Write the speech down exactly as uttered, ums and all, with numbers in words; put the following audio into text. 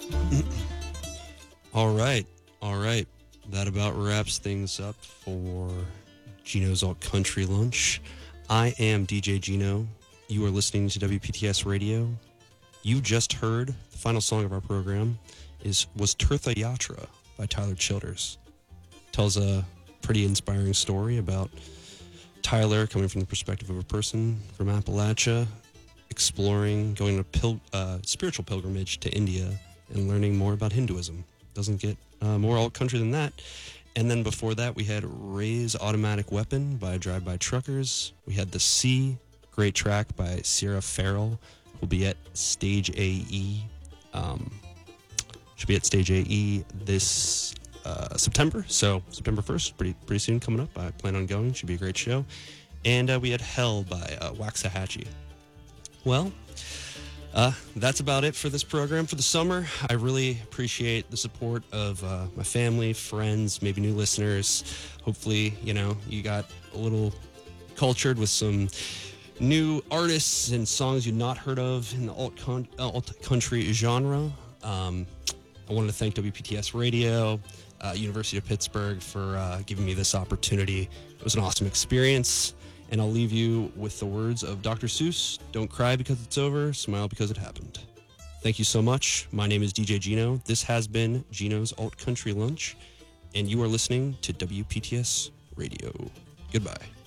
All right, all right. That about wraps things up for Gino's Alt Country Lunch. I am D J Gino. You are listening to W P T S Radio. You just heard the final song of our program is was Tirtha Yatra by Tyler Childers. Tells a pretty inspiring story about Tyler coming from the perspective of a person from Appalachia, exploring, going on a pil- uh, spiritual pilgrimage to India and learning more about Hinduism. Doesn't get uh, more alt country than that. And then before that, we had Ray's Automatic Weapon by Drive By Truckers. We had The Sea, great track by Sierra Farrell. Will be at Stage A E. Um, should be at Stage A E this uh, September. So September first, pretty pretty soon coming up. I plan on going. Should be a great show. And uh, we had Hell by uh, Waxahachie. Well, uh, that's about it for this program for the summer. I really appreciate the support of uh, my family, friends, maybe new listeners. Hopefully, you know, you got a little cultured with some new artists and songs you've not heard of in the alt, con- alt country genre. Um, I wanted to thank W P T S Radio, uh, University of Pittsburgh for uh, giving me this opportunity. It was an awesome experience. And I'll leave you with the words of Doctor Seuss. Don't cry because it's over. Smile because it happened. Thank you so much. My name is D J Gino. This has been Gino's Alt Country Lunch. And you are listening to W P T S Radio. Goodbye.